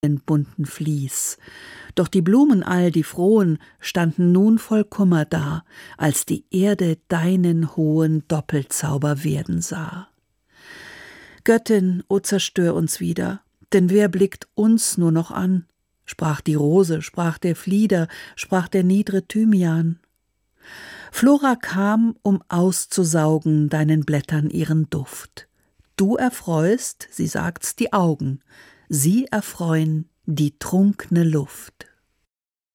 den bunten Vlies. Doch die Blumen all, die frohen, standen nun voll Kummer da, als die Erde deinen hohen Doppelzauber werden sah. Göttin, o zerstör uns wieder, denn wer blickt uns nur noch an? Sprach die Rose, sprach der Flieder, sprach der niedre Thymian. Flora kam, um auszusaugen deinen Blättern ihren Duft. Du erfreust, sie sagt's, die Augen, sie erfreuen die trunkne Luft.